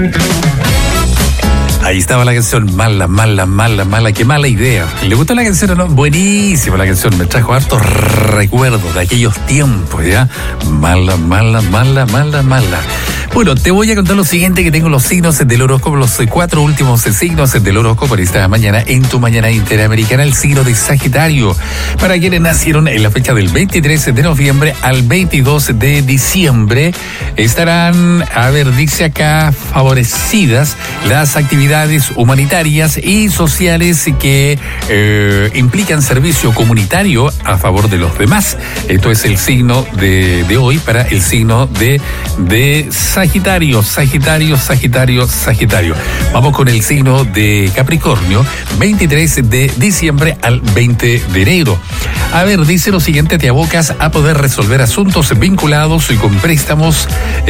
Ahí estaba la canción, mala, qué mala idea. ¿Le gustó la canción o no? Buenísima la canción, me trajo hartos recuerdos de aquellos tiempos, ¿ya? Mala. Bueno, te voy a contar lo siguiente, que tengo los signos del horóscopo, los 4 últimos signos del horóscopo para esta mañana, en tu mañana interamericana, el signo de Sagitario. Para quienes nacieron en la fecha del 23 de noviembre al 22 de diciembre, estarán, dice acá, favorecidas las actividades humanitarias y sociales que implican servicio comunitario a favor de los demás. Esto es el signo de hoy para el signo de Sagitario. Vamos con el signo de Capricornio, 23 de diciembre al 20 de enero. Dice lo siguiente, te abocas a poder resolver asuntos vinculados y con préstamos